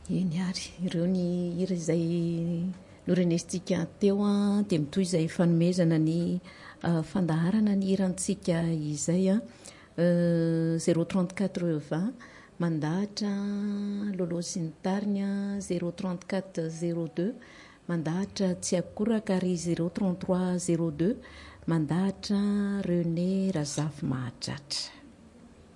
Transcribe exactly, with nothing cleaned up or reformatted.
eny ary ireo ny hira izay norenesitsika teo a dia mitoy izay fanomezana ny fandaharana ny hirantsika izay a zéro trente-quatre vingt mandahatra lolo sy ny tariny zéro trente-quatre zéro deux mandahatra tsy akorakary zéro trente-trois zéro deux mandahatra René Razafy Mahatratra.